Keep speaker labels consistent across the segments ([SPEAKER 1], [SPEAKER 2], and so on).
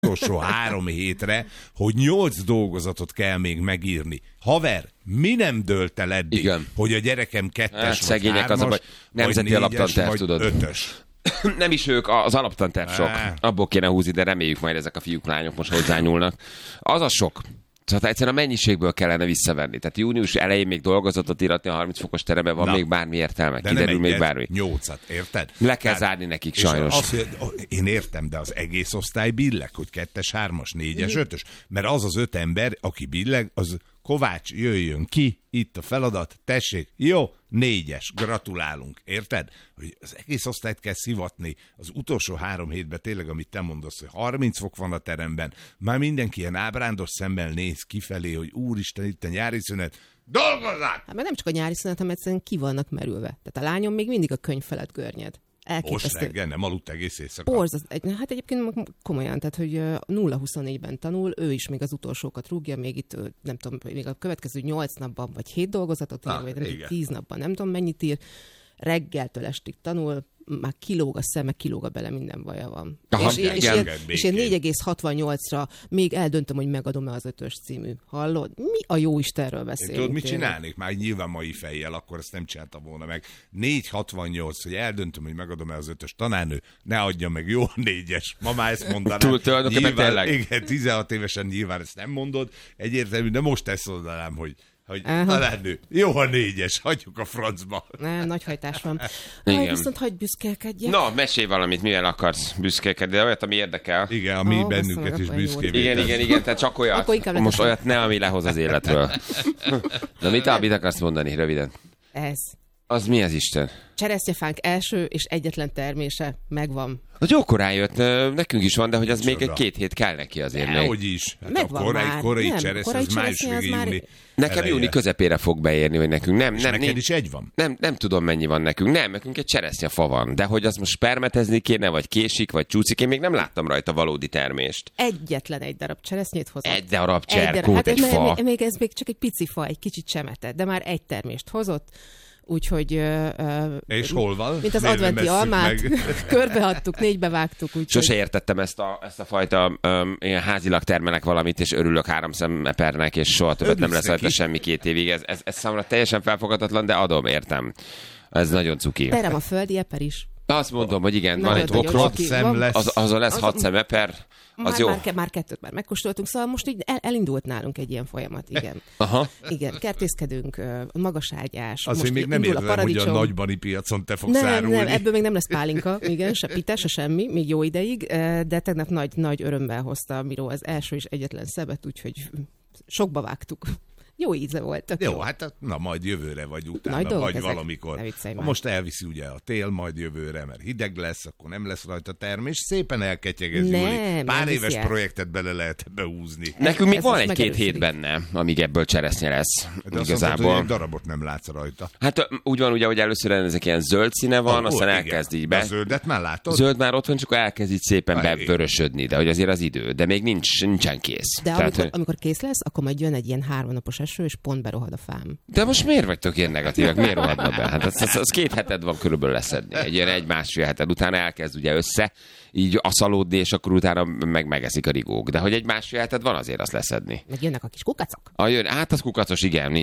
[SPEAKER 1] utolsó 3 hétre, hogy 8 dolgozatot kell még megírni. Haver, mi nem dőlt el eddig,
[SPEAKER 2] igen,
[SPEAKER 1] hogy a gyerekem 2-es vagy
[SPEAKER 2] szegények
[SPEAKER 1] 3-as,
[SPEAKER 2] az a baj. Nemzeti alaptanterv, tudod.
[SPEAKER 1] 5-ös.
[SPEAKER 2] Nem is ők, az alaptanterv sok. Abból kéne húzni, de reméljük majd ezek a fiúk, lányok most hozzányúlnak. Az a sok. Tehát egyszerűen a mennyiségből kellene visszavenni. Tehát június elején még dolgozatot íratni a 30 fokos teremben, van még bármi értelme, kiderül még bármi.
[SPEAKER 1] 8-at, érted?
[SPEAKER 2] Le kell zárni nekik sajnos.
[SPEAKER 1] Én értem, de az egész osztály billeg, hogy 2-es, 3-as, 4-es, 5-ös. Mert az 5 ember, aki billeg, az Kovács, jöjjön ki, itt a feladat, tessék, jó, 4-es, gratulálunk, érted? Hogy az egész osztályt kell szivatni, az utolsó 3 hétben tényleg, amit te mondasz, hogy 30 fok van a teremben, már mindenki ilyen ábrándos szemmel néz kifelé, hogy úristen, itt a nyári szünet, dolgozzák!
[SPEAKER 3] Hát mert nem csak a nyári szünet, hanem egyszerűen ki vannak merülve. Tehát a lányom még mindig a könyv felett görnyed.
[SPEAKER 1] Most reggel nem aludt egész éjszaka.
[SPEAKER 3] Hát egyébként komolyan, tehát hogy 0-24-ben tanul, ő is még az utolsókat rúgja, még itt, nem tudom, még a következő 8 napban, vagy 7 dolgozatot ír, vagy 10 napban, nem tudom mennyit ír, reggeltől estig tanul, már kilóg a szeme, kilóg a bele, minden baja van.
[SPEAKER 2] Aha,
[SPEAKER 3] és én 4,68-ra még eldöntöm, hogy megadom-e az 5-ös című. Hallod? Mi a jó Istenről beszélünk?
[SPEAKER 1] Tudod, mit csinálnék? Már nyilván mai fejjel, akkor ezt nem csináltam volna meg. 4,68, hogy eldöntöm, hogy megadom-e az 5-ös tanárnő, ne adja meg, jó a 4-es. Ma már ezt mondanám.
[SPEAKER 2] Nyilván,
[SPEAKER 1] igen, 16 évesen nyilván ezt nem mondod. Egyértelmű, de most ezt mondanám, hogy tanárnő, jó a 4-es, hagyjuk a francba.
[SPEAKER 3] Nagy hajtás van. Viszont hagyj büszkélkedjek.
[SPEAKER 2] Na, mesélj valamit, mivel akarsz büszkélkedni, de olyat, ami érdekel.
[SPEAKER 1] Igen, ami bennünket is büszkévé.
[SPEAKER 2] Igen, tehát csak olyat. Most olyat ne, ami lehoz az életről. Na, mit akarsz mondani, röviden?
[SPEAKER 3] Ez.
[SPEAKER 2] Az mi az Isten?
[SPEAKER 3] Cseresznyefánk első és egyetlen termése megvan.
[SPEAKER 2] Az jó korán jött, nekünk is van, de hogy az még 2 hét kell neki azért még.
[SPEAKER 1] Hogy is. Hát a korai cseresznye, az május júni.
[SPEAKER 2] Nekem júni közepére fog beérni, vagy nekünk. Nem,
[SPEAKER 1] neked is egy van?
[SPEAKER 2] Nem tudom, mennyi van nekünk. Nem, nekünk egy cseresznyefa van. De hogy az most permetezni kéne, vagy késik, vagy csúszik, én még nem láttam rajta valódi termést.
[SPEAKER 3] Egyetlen egy darab cseresznyét hozott.
[SPEAKER 2] Egy darab cserkót, hát
[SPEAKER 3] egy fa. Még ez még csak egy pici fa, egy kicsit csemetett, de már egy termést hozott. Úgyhogy...
[SPEAKER 1] és hol van?
[SPEAKER 3] Mint az adventi almát, körbeadtuk, 4-be vágtuk.
[SPEAKER 2] Sose értettem ezt a fajta ilyen házilag termelek valamit, és örülök 3 szemepernek, és soha többet nem lesz rajta semmi 2 évig. Ez számomra teljesen felfogadatlan, de adom, értem. Ez nagyon cuki.
[SPEAKER 3] Terem a földi eper is.
[SPEAKER 2] Azt mondom, hogy igen, van egy okrot, azon lesz 6 szemeper, az jó.
[SPEAKER 3] Már 2-t már megkóstoltunk, szóval most így elindult nálunk egy ilyen folyamat, igen.
[SPEAKER 2] Aha.
[SPEAKER 3] Igen, kertészkedünk, magaságyás.
[SPEAKER 1] Azért még nem érzem, hogy a nagybani piacon te fogsz árulni.
[SPEAKER 3] Nem, ebből még nem lesz pálinka, igen, se pite, se semmi, még jó ideig, de tegnap nagy örömmel hozta Miró az első és egyetlen szebet, úgyhogy sokba vágtuk. Jó íze volt.
[SPEAKER 1] Jó, hát na majd jövőre vagy utána, vagy ezek, valamikor. Most elviszi ugye a tél, majd jövőre, mert hideg lesz, akkor nem lesz rajta termés. Szépen elketyegez, Júli. Pár éves projektet bele lehet behúzni.
[SPEAKER 2] Nekünk még van 1-2 hét benne, amíg ebből cseresznye lesz.
[SPEAKER 1] De azt mondtad, hogy egy darabot nem látsz rajta.
[SPEAKER 2] Hát úgy van ugye, hogy először ezek ilyen zöld színe van, aztán elkezd így be.
[SPEAKER 1] A zöldet már látod?
[SPEAKER 2] Zöld már ott van, csak elkezd így szépen bevörösödni, de hogy azért az idő. De még nincsen kész.
[SPEAKER 3] De amikor kész lesz, akkor majd jön egy ilyen 3 napos eső, és pont berohad a fám.
[SPEAKER 2] De most miért vagytok ilyen negatívak? Miért rohadna be? Hát az 2 heted van körülbelül leszedni. Egy ilyen 1-1,5 heted utána elkezd ugye össze, így aszalódni, és akkor utána megeszik a rigók. De hogy 1-1,5 heted van, azért azt leszedni.
[SPEAKER 3] Meg jönnek a kis kukacok?
[SPEAKER 2] Hát az kukacos, igen,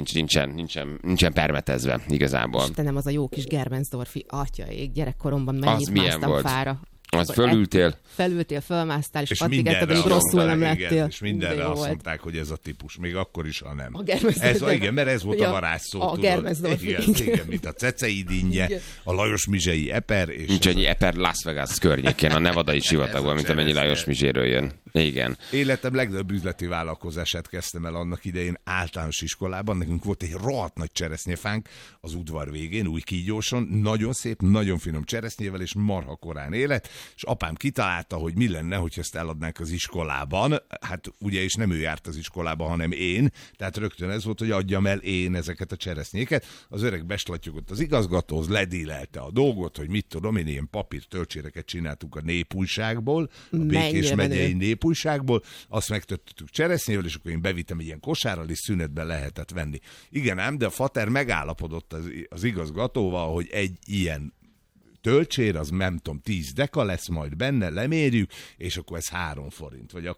[SPEAKER 2] nincsen permetezve igazából.
[SPEAKER 3] Istenem, az a jó kis Germensdorfi atyaég, gyerekkoromban mennyit másztam fára.
[SPEAKER 2] Az fölültél,
[SPEAKER 3] fölmásztál, és addig rosszul nem lettél.
[SPEAKER 1] Igen, és mindenre azt mondták, hogy ez a típus, még akkor is, ha nem. Igen, mert ez volt a varázsszó.
[SPEAKER 3] A Germensdorfi.
[SPEAKER 1] Igen, mint a Cecei dinnye, a Lajos Mizsei eper.
[SPEAKER 2] Nincs annyi eper Las Vegas környékén, a nevadai sivatagban, mint amennyi Lajos Mizséről jön. Igen.
[SPEAKER 1] Életem legnagyobb üzleti vállalkozását kezdtem el annak idején általános iskolában. Nekünk volt egy rohadt nagy cseresznyefánk az udvar végén, Újkígyóson. Nagyon szép, nagyon finom cseresznyével, és marha korán élet. És apám kitalálta, hogy mi lenne, hogy ezt eladnánk az iskolában. Hát ugye is nem ő járt az iskolába, hanem én. Tehát rögtön ez volt, hogy adjam el én ezeket a cseresznyéket. Az öreg beslattyogott az igazgatóhoz, ledílelte a dolgot, hogy mit tudom, én ilyen papírtölcséreket csináltuk a Népújságból, a Békés megyei Népújságból, azt megtöttük cseresznyével, és akkor én bevittem egy ilyen kosárral, és szünetben lehetett venni. Igen ám, de a fater megállapodott az igazgatóval, hogy egy ilyen töltsér, az nem tudom, 10 deka lesz majd benne, lemérjük, és akkor ez 3 forint, vagy